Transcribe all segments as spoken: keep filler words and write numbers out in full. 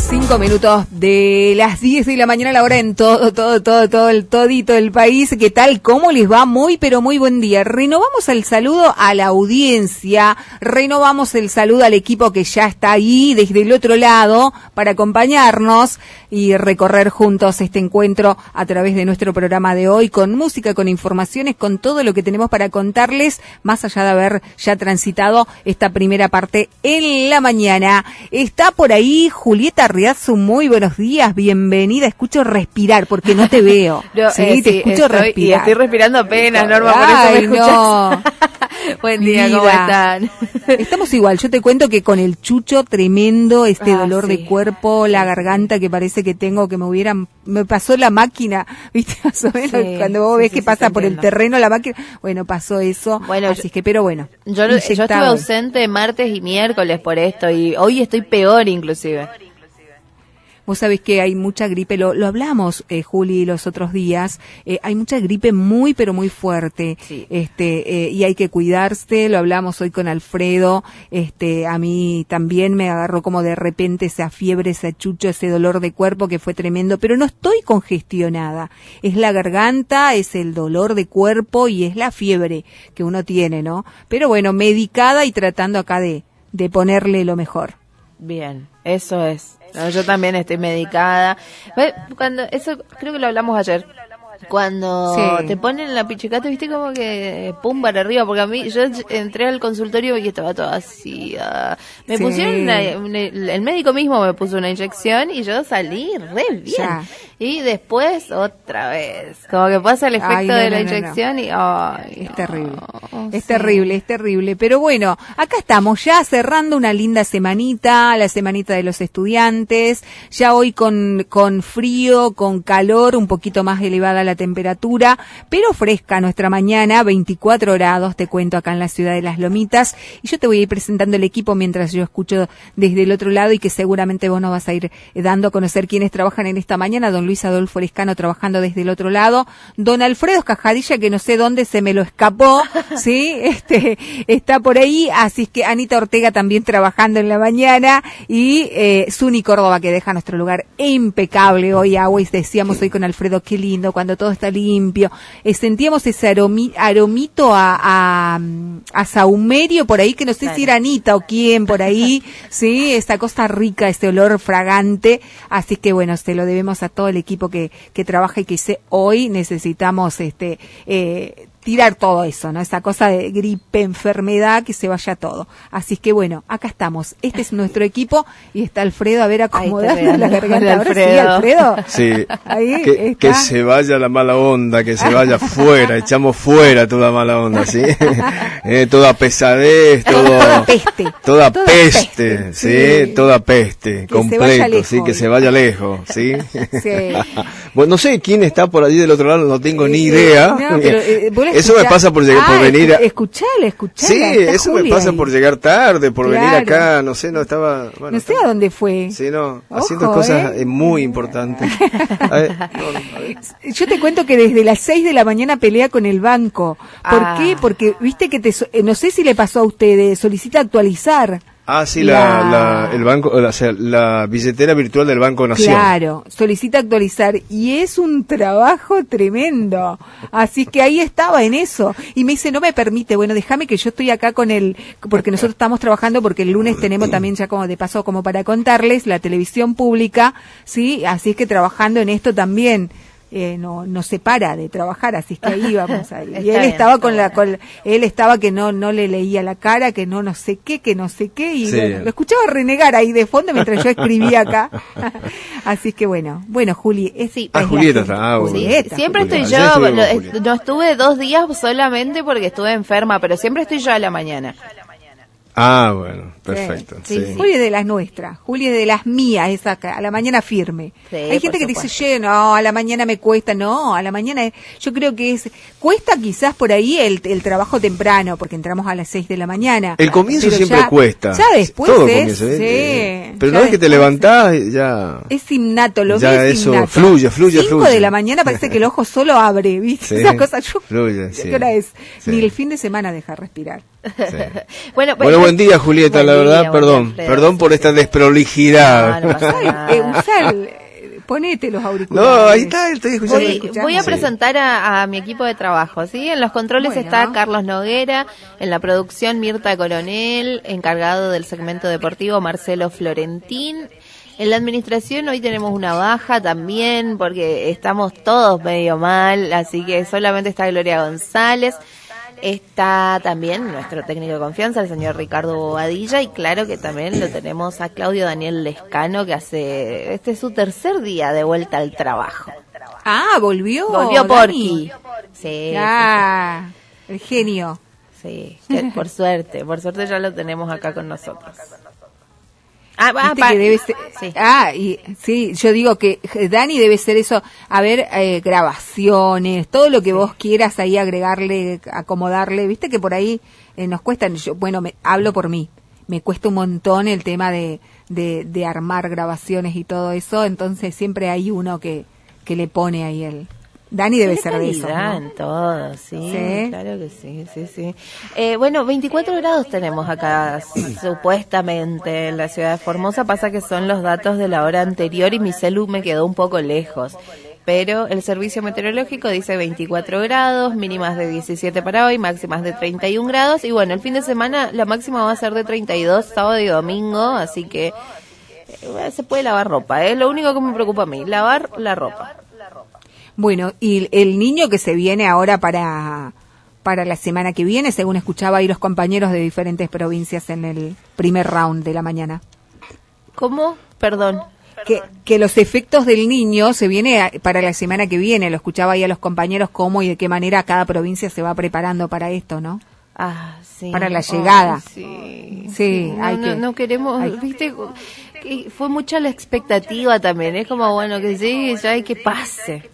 Cinco minutos de las diez de la mañana, la hora en todo, todo, todo, todo el todito del país. ¿Qué tal? ¿Cómo les va? Muy, pero muy buen día. Renovamos el saludo a la audiencia, renovamos el saludo al equipo que ya está ahí desde el otro lado para acompañarnos y recorrer juntos este encuentro a través de nuestro programa de hoy, con música, con informaciones, con todo lo que tenemos para contarles, más allá de haber ya transitado esta primera parte en la mañana. Está por ahí Julieta Riazzu, muy buenos días, bienvenida. Escucho respirar porque no te veo. No, sí, eh, te sí, escucho estoy, respirar. Y estoy respirando apenas, Norma, Ay, por eso me escuchas. No. Buen día, Vida. ¿cómo están? Estamos igual, yo te cuento que con el chucho tremendo, este Ah, dolor sí. de cuerpo, la garganta que parece que tengo, que me hubieran, me pasó la máquina, ¿viste? Más o menos, Sí, cuando vos sí, ves sí, que sí, pasa te por el entiendo. terreno la máquina, bueno, pasó eso, Bueno, así yo- que, pero bueno. Yo, yo estuve inyectado. ausente martes y miércoles por esto y hoy estoy peor inclusive. Vos sabés que hay mucha gripe, lo, lo hablamos, eh, Juli, los otros días, eh, hay mucha gripe muy, pero muy fuerte, Sí. este, eh, y hay que cuidarse, lo hablamos hoy con Alfredo, este, a mí también me agarró como de repente esa fiebre, ese chucho, ese dolor de cuerpo que fue tremendo, pero no estoy congestionada, es la garganta, es el dolor de cuerpo y es la fiebre que uno tiene, ¿no? Pero bueno, medicada y tratando acá de, de ponerle lo mejor. Bien, eso es. No, yo también estoy medicada. Ve, Cuando eso creo que lo hablamos ayer. Cuando Sí. te ponen la pichicata, viste como que pum para arriba, porque a mí yo entré al consultorio y estaba toda así. ah. Me Sí. pusieron una, una- el médico mismo me puso una inyección y yo salí re bien. Ya. Y después otra vez, como que pasa el efecto Ay, no, de la no, no, no. inyección y ay, Es terrible, no, es sí. terrible, es terrible. Pero bueno, acá estamos ya cerrando una linda semanita, la semanita de los estudiantes, ya hoy con, con frío, con calor, un poquito más elevada la temperatura, pero fresca nuestra mañana, veinticuatro grados, te cuento acá en la ciudad de Las Lomitas, y yo te voy a ir presentando el equipo mientras yo escucho desde el otro lado y que seguramente vos nos vas a ir eh, dando a conocer quiénes trabajan en esta mañana. Don Luis Adolfo Lescano trabajando desde el otro lado, don Alfredo Escajadilla, que no sé dónde se me lo escapó, sí, este, está por ahí, así es que Anita Ortega también trabajando en la mañana, y eh, Zuni Córdoba, que deja nuestro lugar impecable hoy, agua, y decíamos hoy con Alfredo, qué lindo, cuando todo está limpio, eh, sentíamos ese aromi, aromito a, a, a sahumerio por ahí, que no sé Claro. si era Anita o quién por ahí, sí, esta cosa rica, este olor fragante, así que bueno, se lo debemos a todo el equipo que, que trabaja y que se, hoy necesitamos este eh, tirar todo eso, ¿no? Esa cosa de gripe, enfermedad, que se vaya todo. Así es que bueno, acá estamos. Este es nuestro equipo y está Alfredo, a ver, acomodando la garganta. Ahora sí, Alfredo. Sí, Ahí que, está. que se vaya la mala onda, que se vaya fuera, echamos fuera toda mala onda, ¿sí? Eh, toda pesadez, todo, Toda peste. toda, Toda peste, peste, ¿sí? sí. Toda peste, Que se vaya completo, lejos. sí, que se vaya lejos, ¿sí? Sí. Bueno, no sé quién está por allí del otro lado, no tengo ni Eh, idea. no, pero, eh, vos la Eso me escuchá- pasa por llegar, por Ah, venir a... escu- Escuchala, escuchala. Sí, está eso me Julia pasa ahí. por llegar tarde, por venir Claro. acá, no sé, no estaba... Bueno, No sé estaba- a dónde fue. Sí, no, Ojo, haciendo cosas ¿eh? eh, muy importantes. A ver, no, no, a ver. Yo te cuento que desde las seis de la mañana pelea con el banco. ¿Por Ah. qué? Porque, viste que te, so- eh, no sé si le pasó a ustedes, solicita actualizar. Ah, sí, la, La- la, el banco, o sea, la billetera virtual del Banco Nación. Claro, solicita actualizar y es un trabajo tremendo. Así que ahí estaba en eso. Y me dice, no me permite, bueno, déjame que yo estoy acá con el, porque nosotros estamos trabajando, porque el lunes tenemos también ya como de paso, como para contarles, la televisión pública, ¿sí? Así es que trabajando en esto también. Eh, no no se para de trabajar, así es que ahí vamos ahí. Y Está él bien, estaba está con la bueno. con él estaba que no no le leía la cara, que no no sé qué, que no sé qué, y Sí. bueno, lo escuchaba renegar ahí de fondo mientras yo escribía acá. Así que bueno, bueno, Juli, es, Sí. Ah, es la Julieta gente. está, ah, bueno. Julieta. Siempre Julieta. estoy Ayer yo, estuve con lo- Julieta. no estuve dos días solamente porque estuve enferma, pero siempre estoy yo a la mañana. Ah, bueno, perfecto. Sí, Sí, sí, sí. Juli es de las nuestras, Juli es de las mías, esa acá, a la mañana firme. Sí, Hay gente por que dice, supuesto. che, no, a la mañana me cuesta, no, a la mañana es- yo creo que es, cuesta quizás por ahí el, el trabajo temprano, porque entramos a las seis de la mañana. El comienzo Pero siempre ya- cuesta. Ya después Todo es, comienza, ¿eh? sí, Eh, Pero ya una vez que te después levantás, ya... es innato, lo Ya mío es eso innato. fluye, fluye, Cinco fluye. de la mañana parece que el ojo solo abre, ¿viste? Sí, Esa cosa, yo, fluye, sí. ¿qué hora es? Sí. Ni el fin de semana deja respirar. Sí. bueno, bueno, buen día, Julieta, buen la día, verdad, buen perdón, día, Alfredo, perdón por sí, esta sí. desprolijidad. No, no pasa nada. Eh, usá el- ponete los auriculares. No, ahí está, estoy escuchando. Voy, escuchando. voy a Sí. presentar a, a mi equipo de trabajo, ¿sí? En los controles Bueno. está Carlos Noguera, en la producción Mirta Coronel, encargado del segmento deportivo Marcelo Florentín. En la administración hoy tenemos una baja también, porque estamos todos medio mal, así que solamente está Gloria González. Está también nuestro técnico de confianza, el señor Ricardo Bobadilla, y claro que también lo tenemos a Claudio Daniel Lescano, que hace, este es su tercer día de vuelta al trabajo. Ah, volvió. Volvió Dani. Porky. Sí, Ah, el genio. sí, sí, que por suerte, por suerte ya lo tenemos acá con nosotros. Ah, ah, Viste pa- que debe ser, sí. ah, y sí, yo digo que Dani debe ser eso, a ver, eh, grabaciones, todo lo que vos quieras ahí agregarle, acomodarle, viste que por ahí eh, nos cuesta, yo, bueno, me, hablo por mí, me cuesta un montón el tema de, de, de armar grabaciones y todo eso, entonces siempre hay uno que, que le pone ahí el... Dani debe Tiene ser de eso, calidad ¿no? en todo, sí, Sí. claro que sí, sí, sí. Eh, bueno, veinticuatro grados tenemos acá, supuestamente, en la ciudad de Formosa. Pasa que son los datos de la hora anterior y mi celu me quedó un poco lejos. Pero el servicio meteorológico dice veinticuatro grados, mínimas de diecisiete para hoy, máximas de treinta y un grados. Y bueno, el fin de semana la máxima va a ser de treinta y dos, sábado y domingo, así que eh, se puede lavar ropa, es ¿eh? Lo único que me preocupa a mí, lavar la ropa. Bueno, y el niño que se viene ahora para, para la semana que viene, según escuchaba ahí los compañeros de diferentes provincias en el primer round de la mañana. ¿Cómo? Perdón. Que, que los efectos del niño se viene a- para la semana que viene, lo escuchaba ahí a los compañeros cómo y de qué manera cada provincia se va preparando para esto, ¿no? Ah, sí. Para la llegada. Ay, sí. Sí, no, hay no, que- no queremos, hay- viste, que fue mucha la expectativa también, es como, bueno, que llegue ya y que pase.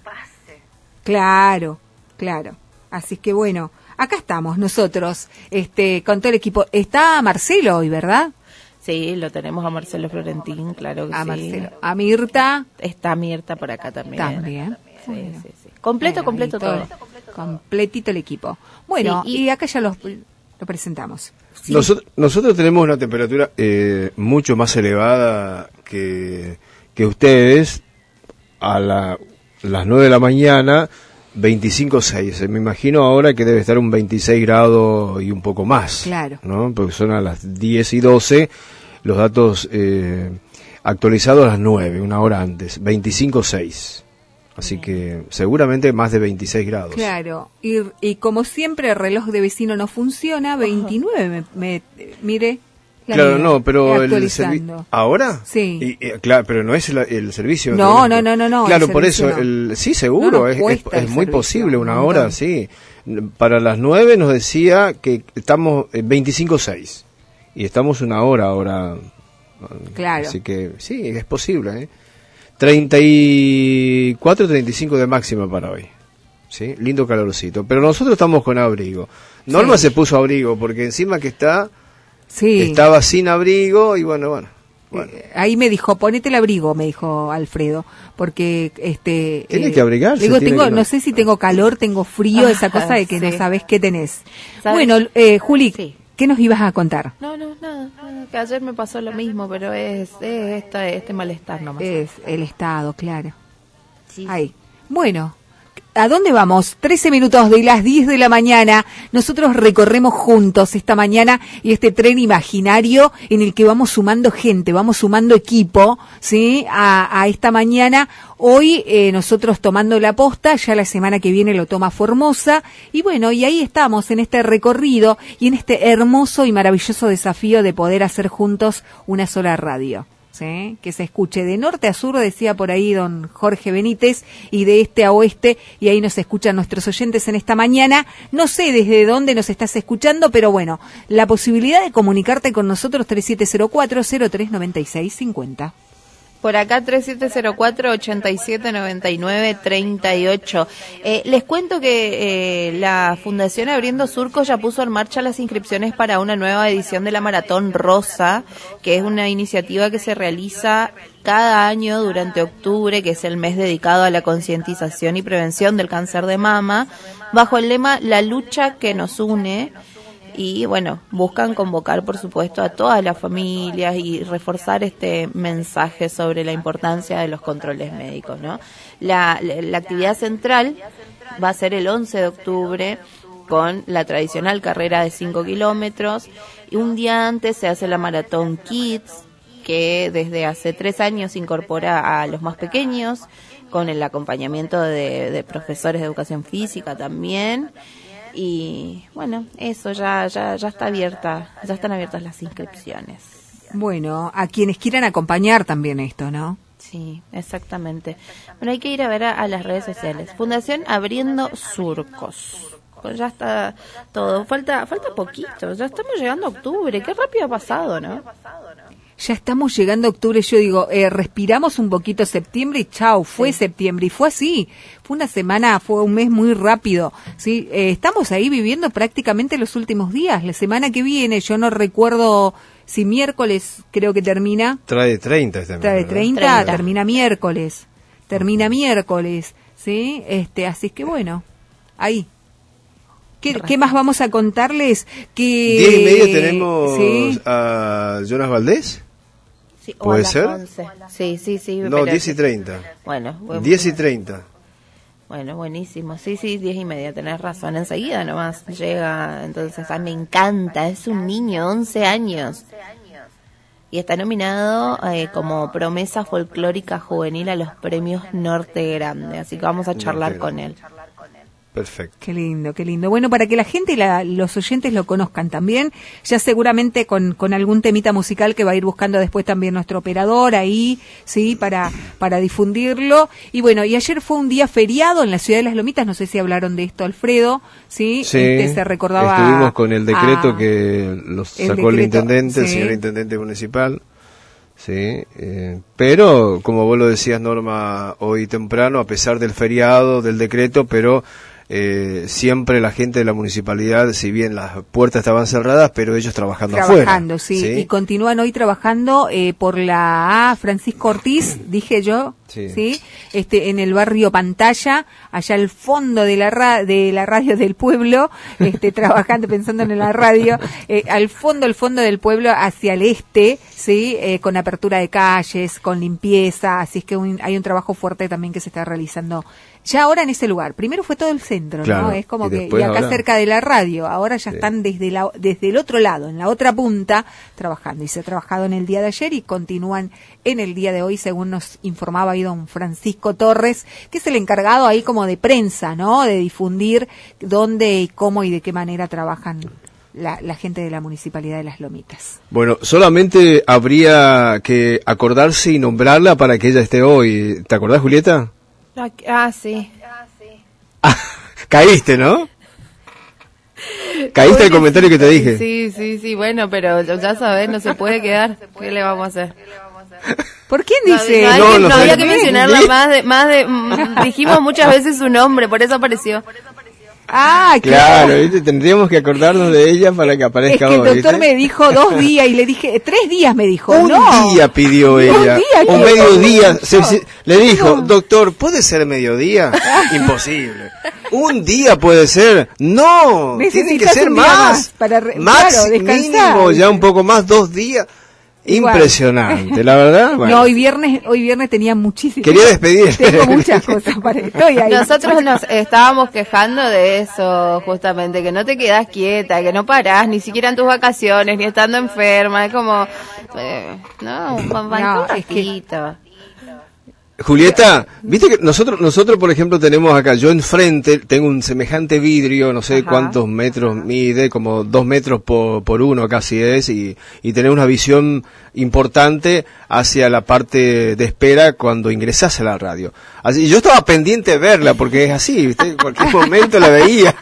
Claro, claro. Así que bueno, acá estamos nosotros, este, con todo el equipo. Está Marcelo hoy, ¿verdad? Sí, lo tenemos a Marcelo Florentín, claro que A sí. Marcelo. A Mirta Está Mirta por acá también. también. Sí, Bueno. sí, sí. Completo, Bueno, completo y todo. Completito el equipo. Bueno, Sí, y- y acá ya los, lo presentamos. Sí. Nosotros, nosotros tenemos una temperatura eh, mucho más elevada que, que ustedes. A la, las nueve de la mañana, veinticinco punto seis. Me imagino ahora que debe estar un veintiséis grados y un poco más. Claro. ¿No? Porque son a las diez y doce los datos eh, actualizados a las nueve, una hora antes. veinticinco punto seis. Así que seguramente más de veintiséis grados. Claro, y, y como siempre el reloj de vecino no funciona, veintinueve, me, me- mire. la Claro, mía, no, pero el actualizando. servicio... ¿Ahora? Sí. Y, y, claro, pero no es el, el servicio. No, meteorológico. no, no, no, no, Claro, el por servicio eso, no. el, sí, seguro, No nos es, es, cuesta el es muy servicio, posible, una un hora, montón. sí. Para las nueve nos decía que estamos en veinticinco punto seis. Y estamos una hora ahora. Claro. Así que sí, es posible, ¿eh? treinta y cuatro, treinta y cinco de máxima para hoy. ¿Sí? Lindo calorcito. Pero nosotros estamos con abrigo. Norma Sí. se puso abrigo porque encima que está... Sí. Estaba sin abrigo y bueno, bueno. bueno. Eh, Ahí me dijo, ponete el abrigo, me dijo Alfredo, porque este... Tiene que abrigarse, Digo, tiene tengo, que- no sé si tengo calor, tengo frío, esa cosa de que Sí. no sabes qué tenés. ¿Sabes? Bueno, eh, Juli, Sí. ¿qué nos ibas a contar? No, no, nada, nada, que ayer me pasó lo mismo, pero es, es esta, este malestar nomás. Es el Estado, claro. Sí. Ahí. Bueno, ¿a dónde vamos? trece minutos de las diez de la mañana. Nosotros recorremos juntos esta mañana y este tren imaginario en el que vamos sumando gente, vamos sumando equipo, ¿sí? A, a esta mañana. Hoy eh, nosotros tomando la posta, ya la semana que viene lo toma Formosa. Y bueno, y ahí estamos en este recorrido y en este hermoso y maravilloso desafío de poder hacer juntos una sola radio. ¿Sí? Que se escuche de norte a sur, decía por ahí don Jorge Benítez, y de este a oeste, y ahí nos escuchan nuestros oyentes en esta mañana. No sé desde dónde nos estás escuchando, pero bueno, la posibilidad de comunicarte con nosotros tres siete cero cuatro, cero tres nueve seis cinco cero. Por acá tres siete cero cuatro, ocho siete nueve nueve, tres ocho. Eh, les cuento que eh, la Fundación Abriendo Surcos ya puso en marcha las inscripciones para una nueva edición de la Maratón Rosa, que es una iniciativa que se realiza cada año durante octubre, que es el mes dedicado a la concientización y prevención del cáncer de mama, bajo el lema La lucha que nos une. y bueno, buscan convocar por supuesto a todas las familias y reforzar este mensaje sobre la importancia de los controles médicos, ¿no? La, la, la actividad central va a ser el once de octubre con la tradicional carrera de cinco kilómetros, y un día antes se hace la Maratón Kids, que desde hace tres años incorpora a los más pequeños, con el acompañamiento de, de profesores de educación física también. Y bueno, eso ya, ya, ya está abierta, ya están abiertas las inscripciones. Bueno, a quienes quieran acompañar también esto, ¿no? Sí, exactamente. Bueno, hay que ir a ver a, a las redes sociales. Fundación Abriendo Surcos. Pues ya está todo. Falta, falta poquito. Ya estamos llegando a octubre. Qué rápido ha pasado, ¿no? Ya estamos llegando a octubre, yo digo, eh, respiramos un poquito septiembre y chau, fue sí. septiembre, y fue así, fue una semana, fue un mes muy rápido, ¿sí? Eh, estamos ahí viviendo prácticamente los últimos días, la semana que viene, yo no recuerdo si miércoles creo que termina. Trae treinta este mes, Trae treinta, treinta, termina miércoles, termina miércoles, ¿sí? Este, así es que bueno, ahí. ¿Qué, ¿Qué más vamos a contarles? Que diez y media tenemos ¿sí? a Jonas Valdés. Sí, o ¿puede a las ser? once. Sí, sí, sí. No, diez y treinta. Bueno, bueno. diez y treinta. Bueno, buenísimo. Sí, sí, diez y media, tenés razón. Enseguida nomás llega, entonces, a mí me encanta. Es un niño, once años. Y está nominado eh, como promesa folclórica juvenil a los premios Norte Grande. Así que vamos a charlar con él. Perfecto. Qué lindo, qué lindo. Bueno, para que la gente y la, los oyentes lo conozcan también, ya seguramente con, con algún temita musical que va a ir buscando después también nuestro operador ahí, sí, para, para difundirlo. Y bueno, y ayer fue un día feriado en la ciudad de Las Lomitas, no sé si hablaron de esto, Alfredo, sí, sí este, se recordaba. Estuvimos con el decreto a, que lo sacó el, decreto, el intendente, sí. el señor intendente municipal. Sí, eh, pero como vos lo decías, Norma, hoy temprano, a pesar del feriado, del decreto, pero Eh, siempre la gente de la municipalidad, si bien las puertas estaban cerradas, pero ellos trabajando, trabajando afuera. Sí, sí, y continúan hoy trabajando eh, por la A Francisco Ortiz, dije yo, sí. sí, este, en el barrio Pantalla, allá al fondo de la ra de la radio del pueblo, este, trabajando, pensando en la radio, eh, al fondo, al fondo del pueblo, hacia el este, sí, eh, con apertura de calles, con limpieza, así es que un, hay un trabajo fuerte también que se está realizando ya ahora en ese lugar. Primero fue todo el centro, claro, ¿no? Es como y que, y acá ahora, cerca de la radio, ahora ya sí. están desde la, desde el otro lado, en la otra punta, trabajando. Y se ha trabajado en el día de ayer y continúan en el día de hoy, según nos informaba ahí don Francisco Torres, que es el encargado ahí como de prensa, ¿no? De difundir dónde y cómo y de qué manera trabajan La, la gente de la Municipalidad de Las Lomitas. Bueno, solamente habría que acordarse y nombrarla para que ella esté hoy. ¿Te acordás, Julieta? Ah, sí. Ah, caíste, ¿no? Caíste el comentario que te dije. Sí, sí, sí, bueno, pero ya sabes, no se puede quedar. ¿Qué le vamos a hacer? ¿Por quién dice? No, no, no, no, no, no había no, que mencionarla más de, más de, mm, dijimos muchas veces su nombre, por eso apareció. Ah, claro. Claro, ¿viste? Tendríamos que acordarnos de ella para que aparezca hoy. Es que el doctor ¿viste? me dijo dos días y le dije, tres días me dijo. Un no. día pidió ella. Un día. Un mediodía. Se, se, le dijo, doctor, ¿puede ser mediodía? Imposible. Un día puede ser. No, necesitas tiene que ser un día más. Más, para re, más claro, descansar. Mínimo, ya un poco más, dos días. Igual. Impresionante, la verdad. Bueno. No, hoy viernes, hoy viernes tenía muchísimas. Quería despedir. Tengo muchas cosas para estoy ahí. Nosotros nos estábamos quejando de eso, justamente, que no te quedas quieta, que no parás, ni siquiera en tus vacaciones, ni estando enferma, es como, eh, no, un, no, un ratito. Julieta, viste que nosotros, nosotros por ejemplo tenemos acá, yo enfrente tengo un semejante vidrio, no sé Ajá. cuántos metros mide, como dos metros por, por uno casi es, y, y tener una visión importante hacia la parte de espera cuando ingresás a la radio. Así, yo estaba pendiente de verla porque es así, viste, en cualquier momento la veía.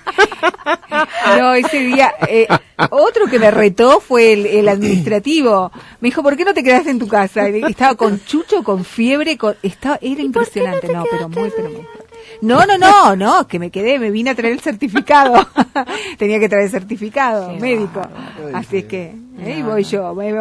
No, ese día, eh, otro que me retó fue el, el administrativo. Me dijo, ¿por qué no te quedaste en tu casa? Estaba con chucho, con fiebre, con, estaba, era impresionante, no, no pero muy, pero muy. No, no, no, no, que me quedé, me vine a traer el certificado. Tenía que traer el certificado sí, médico. No, no, Así es que, ahí voy yo, me voy.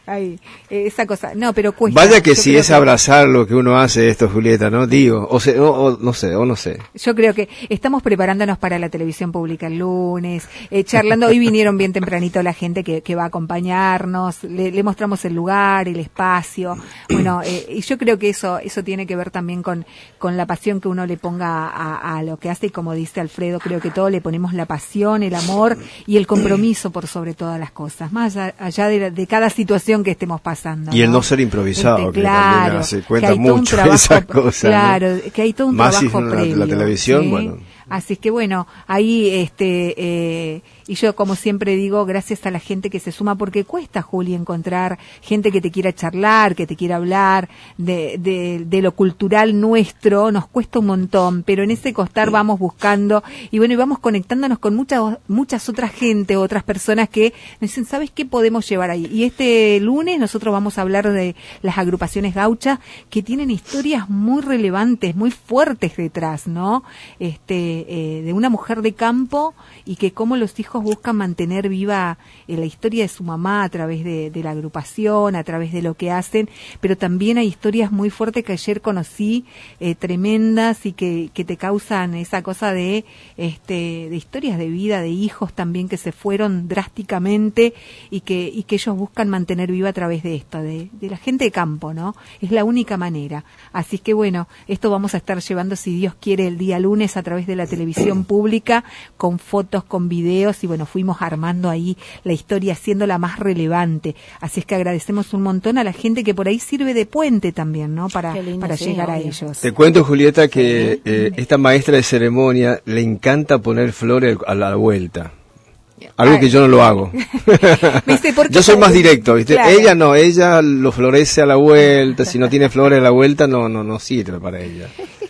Ay, esa cosa, no, pero cuesta. Vaya que yo si es que... abrazar lo que uno hace esto, Julieta, ¿no? Digo, o, se, o, o no sé, o no sé. Yo creo que estamos preparándonos para la televisión pública el lunes, eh, charlando, hoy vinieron bien tempranito la gente que, que va a acompañarnos, le, le mostramos el lugar, el espacio, bueno, eh, y yo creo que eso, eso tiene que ver también con, con la pasión que uno le ponga a, a lo que hace, y como dice Alfredo, creo que todos le ponemos la pasión, el amor y el compromiso por sobre todas las cosas, más allá, allá de, de cada situación que estemos pasando. Y el no, no ser improvisado, este, que claro, también hace cuenta que mucho trabajo, esa cosa. Claro, ¿no? que hay todo un Más trabajo si previo. La, la televisión, ¿sí? bueno. Así es que bueno, ahí este eh, y yo como siempre digo, gracias a la gente que se suma, porque cuesta, Juli, encontrar gente que te quiera charlar, que te quiera hablar de, de, de lo cultural nuestro, nos cuesta un montón, pero en ese costar vamos buscando y bueno, y vamos conectándonos con muchas muchas otras gente, otras personas que nos dicen, ¿sabes qué podemos llevar ahí? Y este lunes nosotros vamos a hablar de las agrupaciones gauchas que tienen historias muy relevantes, muy fuertes detrás, ¿no? Este Eh, de una mujer de campo y que cómo los hijos buscan mantener viva eh, la historia de su mamá a través de, de la agrupación, a través de lo que hacen, pero también hay historias muy fuertes que ayer conocí, eh, tremendas y que, que te causan esa cosa de, este, de historias de vida, de hijos también que se fueron drásticamente y que, y que ellos buscan mantener viva a través de esto, de, de la gente de campo, ¿no? Es la única manera. Así que bueno, esto vamos a estar llevando, si Dios quiere, el día lunes a través de la televisión pública, con fotos, con videos, y bueno, fuimos armando ahí la historia, haciéndola más relevante. Así es que agradecemos un montón a la gente que por ahí sirve de puente también, ¿no? Para, lindo, para sí, llegar obvio. a ellos. Te cuento, Julieta, que eh, esta maestra de ceremonia le encanta poner flores a la vuelta. Algo Ay. que yo no lo hago. ¿Viste? Yo soy más directo, ¿viste? Claro. Ella no, ella lo florece a la vuelta, si no tiene flores a la vuelta no no no sirve para ella.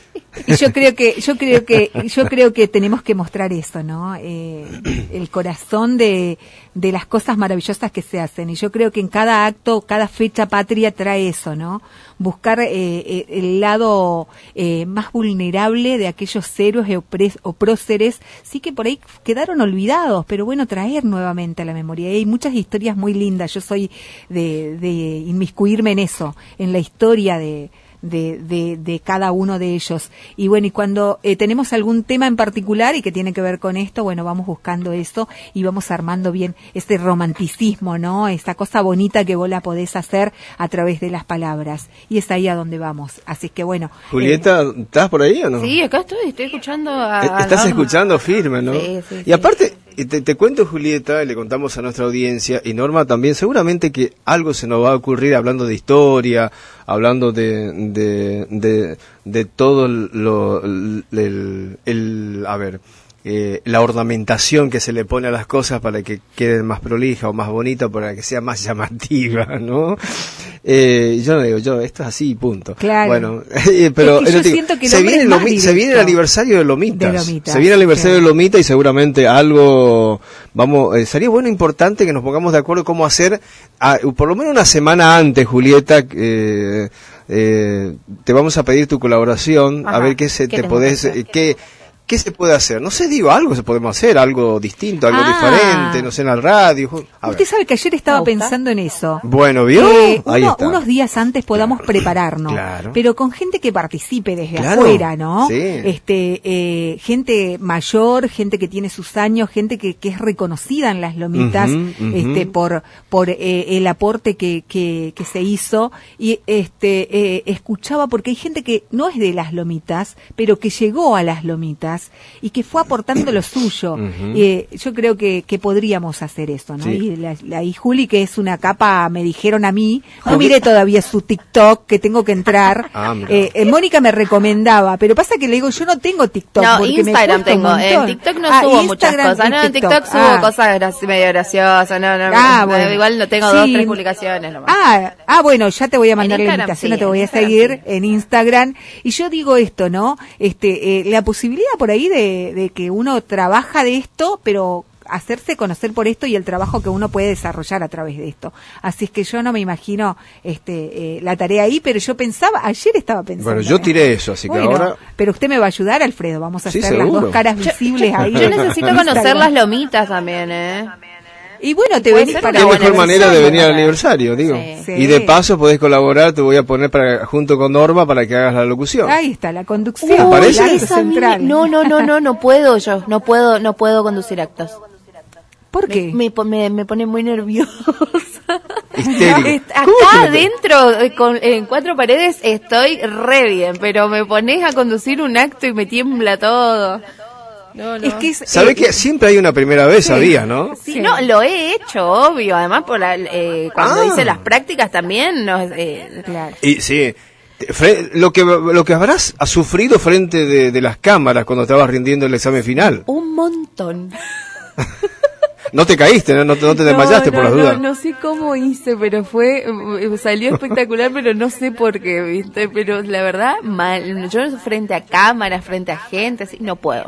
Y yo creo que yo creo que yo creo que tenemos que mostrar eso, ¿no? Eh, el corazón de de las cosas maravillosas que se hacen, y yo creo que en cada acto, cada fecha patria trae eso, ¿no? Buscar eh, el lado eh, más vulnerable de aquellos héroes o próceres, sí que por ahí quedaron olvidados, pero bueno, traer nuevamente a la memoria. Y hay muchas historias muy lindas. Yo soy de, de inmiscuirme en eso, en la historia de De, de, de cada uno de ellos. Y bueno, y cuando eh, tenemos algún tema en particular y que tiene que ver con esto, bueno, vamos buscando eso y vamos armando bien este romanticismo, ¿no? Esa cosa bonita que vos la podés hacer a través de las palabras. Y es ahí a donde vamos. Así que bueno. Julieta, eh, ¿estás por ahí o no? Sí, acá estoy, estoy escuchando a... Estás a escuchando firme, ¿no? Sí, sí, y aparte... Te, te cuento, Julieta, y le contamos a nuestra audiencia, y Norma también, seguramente que algo se nos va a ocurrir hablando de historia, hablando de de, de, de todo lo, el, el, el a ver, eh, la ornamentación que se le pone a las cosas para que queden más prolija o más bonita, para que sea más llamativa, ¿no? Eh, yo no digo, yo, esto es así, punto. Claro. Bueno, eh, pero es que yo digo, siento que se, viene Lomi, se viene el aniversario de Lomitas. De Lomitas se viene el aniversario sí. de Lomita y seguramente algo, vamos, eh, sería bueno, importante que nos pongamos de acuerdo cómo hacer, a, por lo menos una semana antes, Julieta, eh, eh, te vamos a pedir tu colaboración, Ajá. a ver qué se ¿Qué te podés, eh, qué, ¿qué se puede hacer? No sé, digo, algo se podemos hacer, algo distinto, algo ah, diferente, no sé, en la radio. A Usted ver. sabe que ayer estaba pensando en eso. Bueno, ¿vio? Eh, Ahí uno, está. Unos días antes podamos prepararnos, Claro. pero con gente que participe desde Claro, afuera, ¿no? sí. Este, eh, gente mayor, gente que tiene sus años, gente que, que es reconocida en las Lomitas, Ujú, ujú. este, por por eh, el aporte que, que que se hizo, y este eh, escuchaba, porque hay gente que no es de las Lomitas, pero que llegó a las Lomitas y que fue aportando lo suyo. Ujú. eh, yo creo que, que podríamos hacer eso, ¿no? Sí. Y la, la y Juli, que es una capa, me dijeron a mí, no miré todavía su TikTok, que tengo que entrar. Ah, mira. eh, eh, Mónica me recomendaba, pero pasa que le digo, yo no tengo TikTok. No, porque Instagram me cuesta un tengo. En montón. TikTok no Ah, subo muchas Instagram cosas. y No, en TikTok, TikTok. subo Ah. cosas graci- medio graciosas. No, no, Ah, no, bueno. igual no tengo Sí. dos, tres publicaciones nomás. Ah, ah, bueno, ya te voy a mandar la Instagram invitación, sí, no te voy en a Instagram seguir sí. en Instagram. Y yo digo esto, ¿no? Este, eh, la posibilidad por ahí de, de que uno trabaja de esto, pero hacerse conocer por esto y el trabajo que uno puede desarrollar a través de esto. Así es que yo no me imagino este eh, la tarea ahí, pero yo pensaba, ayer estaba pensando. Bueno, yo tiré eso, así bueno, que ahora... pero usted me va a ayudar, Alfredo, vamos a Sí, hacer las seguro. dos caras visibles ahí. Yo necesito en conocer Instagram. las Lomitas también, ¿eh? Y bueno, te Puede venís ser para... Qué una mejor buena manera de versión, venir al ¿verdad? aniversario, digo. Sí. Sí. Y de paso podés colaborar, te voy a poner para junto con Norma para que hagas la locución. Ahí está, la conducción. ¿Te parece? el acto Esa a mí me- central. No, no, no, no, no puedo yo, no puedo, no puedo conducir actos. ¿Por qué? Me, me, po- me, me pone muy nerviosa. Histérico. Est- ¿Cómo Acá que no te- adentro, eh, con, en cuatro paredes, estoy re bien, pero me pones a conducir un acto y me tiembla todo. No, no. Es que es, ¿Sabés eh, que siempre hay una primera vez, sabías, no? Sí, Sí. no, lo he hecho, obvio. Además, por la, eh, cuando Ah. hice las prácticas también, nos, eh, Claro. Y sí, te- fre- lo que lo que habrás sufrido frente de, de las cámaras cuando estabas rindiendo el examen final. un montón. No te caíste, no, no, te- no te desmayaste no, por las no, dudas. No sé cómo hice, pero fue, eh, salió espectacular, pero no sé por qué, ¿viste? Pero la verdad, mal. Yo frente a cámaras, frente a gente, así, no puedo.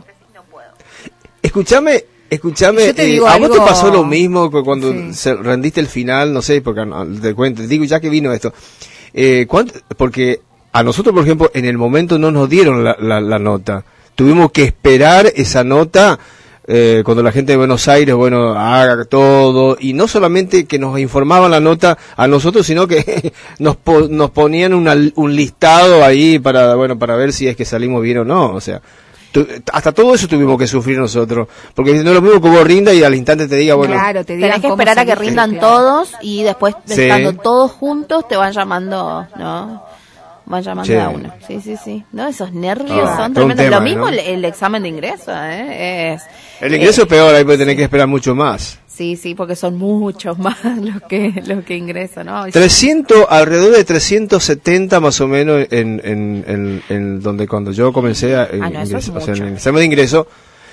Escúchame, escúchame, Yo te eh, digo ¿a vos te algo- pasó lo mismo cu- cuando Sí. se rendiste el final? No sé, porque no, te cuento, digo ya que vino esto. Eh, ¿cuánto- porque a nosotros, por ejemplo, en el momento no nos dieron la, la, la nota. Tuvimos que esperar esa nota eh, cuando la gente de Buenos Aires, bueno, haga todo, y no solamente que nos informaban la nota a nosotros, sino que nos po- nos ponían una, un listado ahí para, bueno, para ver si es que salimos bien o no, o sea, tu- hasta todo eso tuvimos que sufrir nosotros, porque no es lo mismo que vos rinda y al instante te diga, bueno, Claro, te digan Tenés que cómo esperar a que saliste, rindan claro. todos y después, Sí. estando todos juntos, te van llamando, ¿no? Van llamando Sí. a uno. Sí, sí, sí. No, esos nervios Ah, son todo un tremendos. tema, Lo mismo ¿no? el, el examen de ingreso, ¿eh? Es, el ingreso eh, es peor, ahí puede tener que esperar mucho más. Sí, sí, porque son muchos más los que los que ingresan, ¿no? Y trescientos, alrededor de trescientos setenta más o menos en, en, en, en donde cuando yo comencé a, en, Ah, no, eso es ingreso- o sea, en mucho. el examen de ingreso,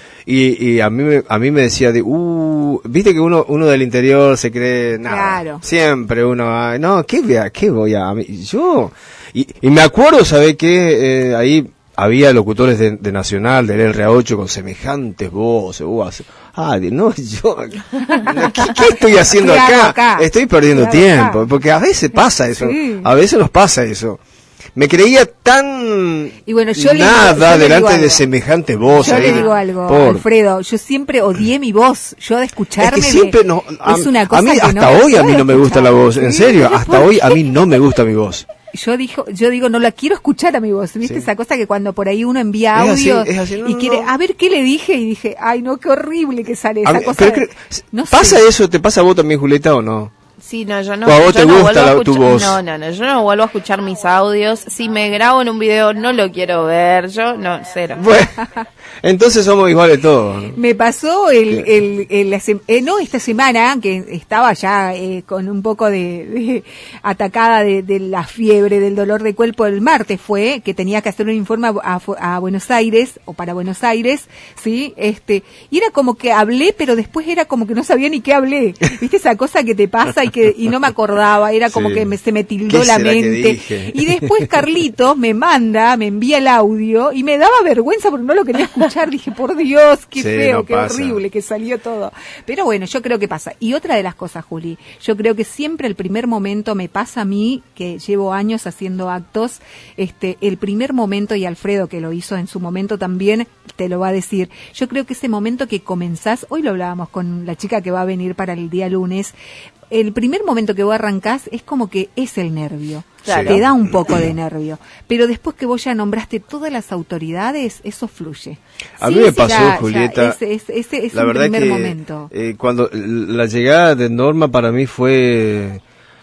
y, y a mí me, a mí me decía de, uh, viste que uno uno del interior se cree nada. Claro. Siempre uno, ah, no, ¿qué, voy a- qué voy a, a mí? Yo, y, y me acuerdo, ¿sabe qué? Eh, ahí había locutores de, de Nacional, del R A ocho, con semejantes voces, uh, así, ah, de- no, yo, ¿qué, qué estoy haciendo ¿Qué hago acá? acá? Estoy perdiendo ¿Qué hago tiempo, acá? porque a veces pasa eso, Sí. a veces nos pasa eso. Me creía tan Y bueno, yo le digo- nada yo le digo delante de algo. semejante voz. Yo ahí. le digo algo, Por- Alfredo, yo siempre odié mi voz, yo de Es escucharme que siempre de- no, a, es una a cosa mí que hasta no hoy a mí puedo no me gusta la escuchar. voz, en Sí, serio, ¿por hasta qué? hoy a mí no me gusta mi voz. Yo dijo, yo digo, no la quiero escuchar a mi voz, ¿viste? Sí. Esa cosa que cuando por ahí uno envía Es así, audio es así, no, y no, quiere, no. a ver qué le dije y dije, ay no, qué horrible que sale A esa mí- cosa. pero de- cre- no ¿Pasa sé. eso? ¿Te pasa a vos también, Julieta, o no? Sí, no, yo no. ¿O a vos yo te no gusta vuelvo a la- tu escuchar- voz? No, no, no, yo no vuelvo a escuchar mis audios. Si me grabo en un video, no lo quiero ver. Yo, no, cero. Bueno, entonces somos iguales todos. ¿no? Me pasó el, el, el- la sem- eh, no esta semana, que estaba ya eh, con un poco de, de atacada de, de la fiebre, del dolor de cuerpo. El martes fue que tenía que hacer un informe a, a- a Buenos Aires, o para Buenos Aires, ¿sí? Este, y era como que hablé, pero después era como que no sabía ni qué hablé. ¿Viste esa cosa que te pasa y que y no me acordaba? Era como Sí. que me, se me tildó ¿Qué la será que mente. dije? Y después Carlitos me manda, me envía el audio y me daba vergüenza porque no lo quería escuchar. Dije, por Dios, qué Sí, feo, no qué pasa. horrible que salió todo. Pero bueno, yo creo que pasa. Y otra de las cosas, Juli, yo creo que siempre el primer momento me pasa a mí, que llevo años haciendo actos, este, el primer momento, y Alfredo que lo hizo en su momento también, te lo va a decir. Yo creo que ese momento que comenzás, hoy lo hablábamos con la chica que va a venir para el día lunes, el primer momento que vos arrancás es como que es el nervio. Claro. Te da un poco de nervio. Pero después que vos ya nombraste todas las autoridades, eso fluye. A Sí, mí me sí, pasó, ya- ya, Julieta. ese es, ese es la un verdad primer que momento. eh, cuando la llegada de Norma para mí fue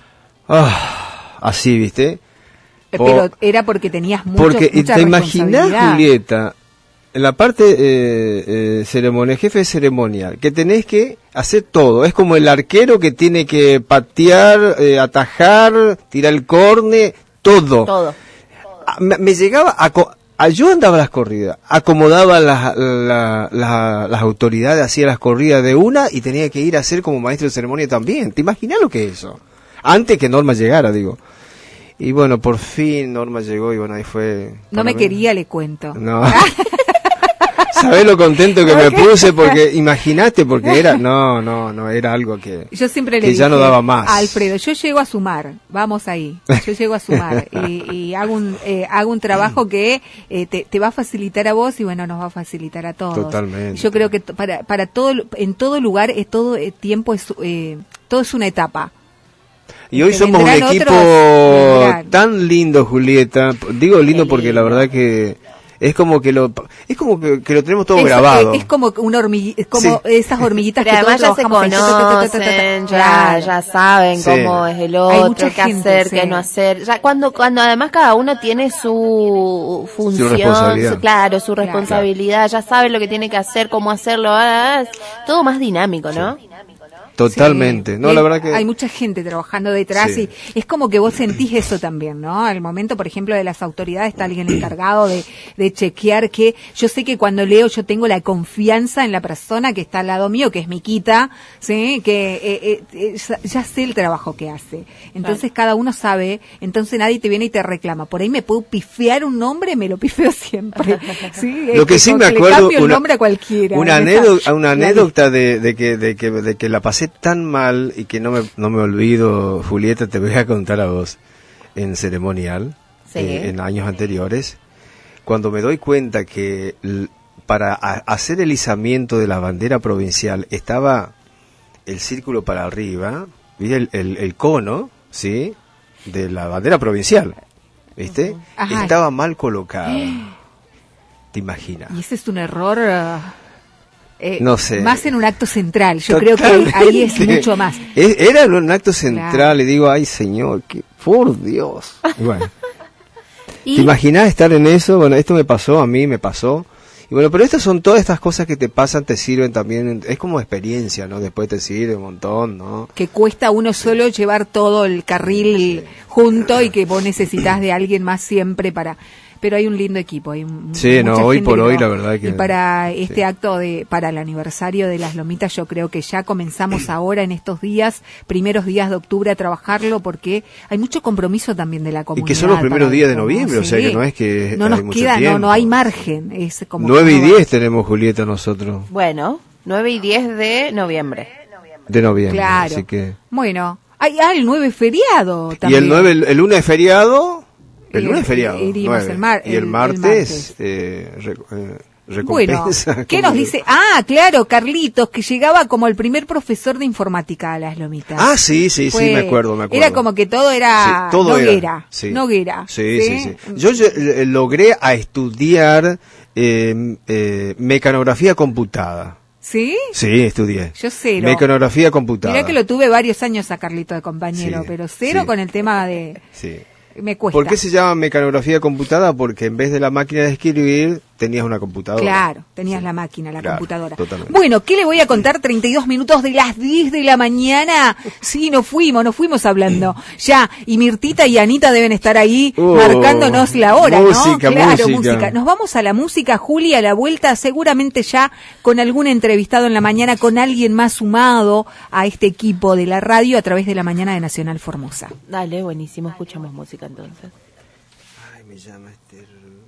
ah, así, ¿viste? Eh, Po- Pero era porque tenías mucho, porque mucha te imaginás, responsabilidad. Julieta, en la parte eh, eh, ceremonia, jefe de ceremonia, que tenés que hacer todo. Es como el arquero que tiene que patear, eh, atajar, tirar el córner, todo. Todo. Ah, Me, me llegaba a, co- a- yo andaba a las corridas, acomodaba las, la- la- las autoridades, hacía las corridas de una y tenía que ir a hacer como maestro de ceremonia también. ¿Te imaginas lo que es eso? Antes que Norma llegara, digo. Y bueno, por fin Norma llegó y bueno, ahí fue... No para me mí- quería, le cuento. No. ¿Sabés lo contento que me Okay. puse? Porque imaginaste, porque era, no, no, no, era algo que, Yo siempre le que dije, ya no daba más. a Alfredo, yo llego a sumar, vamos ahí, yo llego a sumar y, y hago un eh, hago un trabajo que eh, te, te va a facilitar a vos y bueno, nos va a facilitar a todos. Totalmente. Yo creo que t- para para todo en todo lugar es todo eh, tiempo es eh, todo es una etapa. Y hoy Que somos un vendrán equipo otros, vendrán. tan lindo, Julieta. Digo lindo Qué porque la lindo. verdad que es como que lo es como que, que lo tenemos todo Es, grabado. eh, es como una hormigui- es como Sí. esas hormiguitas Pero que todos además ya se trabajamos ahí, ta, ta, ta, ta, ta, ta, ta. conocen, ya, Claro. ya saben Sí. cómo es el Hay mucha otro, qué gente, hacer, sí. qué no hacer. Ya cuando, cuando además cada uno tiene su función, responsabilidad. su- claro, su Claro. responsabilidad, ya sabe lo que tiene que hacer, cómo hacerlo, ah, es todo más dinámico, ¿no? Totalmente. Sí. No, Y la verdad que hay mucha gente trabajando detrás Sí. y es como que vos sentís eso también, ¿no? Al momento, por ejemplo, de las autoridades está alguien encargado de, de chequear que yo sé que cuando leo yo tengo la confianza en la persona que está al lado mío, que es Miquita, ¿sí? Que eh, eh, eh, ya- ya sé el trabajo que hace. Entonces cada uno sabe, entonces nadie te viene y te reclama. Por ahí me puedo pifear un nombre, me lo pifeo siempre. ¿Sí? lo Es que sí como me le acuerdo cambio el una, nombre a cualquiera. una Me anécdota, sa- una la anécdota de, de que de que de que la pasé tan mal y que no me no me olvido, Julieta, te voy a contar a vos en ceremonial Sí. eh, en años anteriores cuando me doy cuenta que l- para a- hacer el izamiento de la bandera provincial estaba el círculo para arriba, ¿viste? El, el, el cono, ¿sí? De la bandera provincial, ¿viste? Ajá. Estaba mal colocado. ¿Te imaginas? Y ese es un error, ah, eh, No sé. más en un acto central. Yo creo que ahí es Totalmente. mucho más. Es- Era un acto central Claro. y digo, ay señor, que por Dios. Y bueno, Y ¿te imaginás estar en eso? Bueno, esto me pasó, a mí me pasó. Y bueno, pero estas son todas estas cosas que te pasan, te sirven también, es como experiencia, ¿no? Después te sirve un montón, ¿no? Que cuesta a uno solo llevar todo el carril junto y que vos necesitas de alguien más siempre para... Pero hay un lindo equipo. Hay un- Sí, no, mucha hoy gente por que hoy, trabaja. la verdad que- Y para sí. este acto, de para el aniversario de las Lomitas, yo creo que ya comenzamos ahora en estos días, primeros días de octubre, a trabajarlo porque hay mucho compromiso también de la Y comunidad. que son los primeros para días de esto, ¿no? noviembre, o sea Sí. que no es que No hay nos mucho queda, no, tiempo. no hay margen. Es como nueve que y no va- diez tenemos, Julieta, nosotros, bueno, nueve y diez de noviembre. de noviembre. Claro. Así que... Bueno, hay, ah, el nueve feriado Y también. el nueve, el, el lunes es feriado. El Y lunes el- es feriado. iríamos nueve. el mar- y el, el- el martes, martes. eh, re- eh, Bueno, recompensa. ¿qué nos dice? Ah, claro, Carlitos, que llegaba como el primer profesor de informática a las Lomitas. Ah, sí, sí, sí, Fue- me acuerdo, me acuerdo. Era como que todo era Sí, todo Noguera. era, sí. Noguera. Sí, sí, sí. Yo lle- eh, logré a estudiar eh, eh, mecanografía computada. ¿Sí? Sí, estudié. Yo cero. Mecanografía computada. Mirá que lo tuve varios años a Carlito de compañero, Sí, pero cero sí. con el tema de... Sí. Me cuesta. ¿Por qué se llama mecanografía computada? Porque en vez de la máquina de escribir, tenías una computadora. Claro, tenías Sí. la máquina, la Claro, computadora. totalmente. Bueno, ¿qué le voy a contar? treinta y dos minutos de las diez de la mañana. Sí, nos fuimos, nos fuimos hablando. Ya, y Mirtita y Anita deben estar ahí Oh, marcándonos la hora, ¿no? música, Claro, música. Nos vamos a la música, Juli, a la vuelta, seguramente ya con algún entrevistado en la mañana, con alguien más sumado a este equipo de la radio a través de la mañana de Nacional Formosa. Dale, buenísimo, escuchamos música entonces. Ay, me llama este...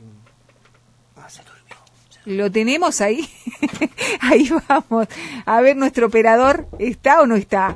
Ah, se durmió. ¿Lo tenemos ahí? Ahí vamos. A ver, nuestro operador, ¿está o no está?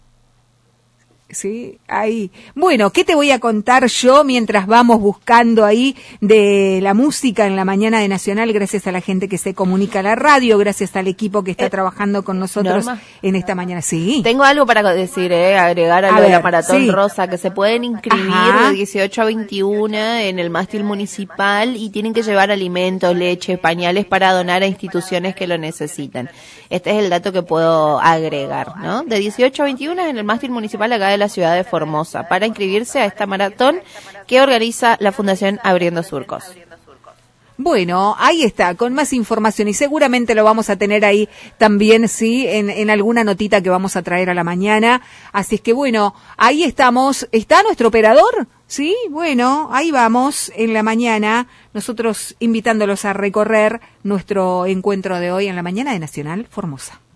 Sí, ahí. Bueno, ¿qué te voy a contar yo mientras vamos buscando ahí de la música en la mañana de Nacional? Gracias a la gente que se comunica a la radio, gracias al equipo que está Eh, trabajando con nosotros Norma. en esta mañana. Sí. Tengo algo para decir, eh, agregar a, A lo de la ver, Maratón sí. Rosa, que se pueden inscribir Ajá. de dieciocho a veintiuno en el mástil municipal y tienen que llevar alimentos, leche, pañales para donar a instituciones que lo necesitan. Este es el dato que puedo agregar, ¿no? De dieciocho a veintiuno en el mástil municipal acá de la ciudad de Formosa, para inscribirse a esta maratón que organiza la Fundación Abriendo Surcos. Bueno, ahí está, con más información y seguramente lo vamos a tener ahí también, sí, en, en alguna notita que vamos a traer a la mañana. Así es que bueno, ahí estamos. ¿Está nuestro operador? Sí, bueno, ahí vamos en la mañana, nosotros invitándolos a recorrer nuestro encuentro de hoy en la mañana de Nacional Formosa.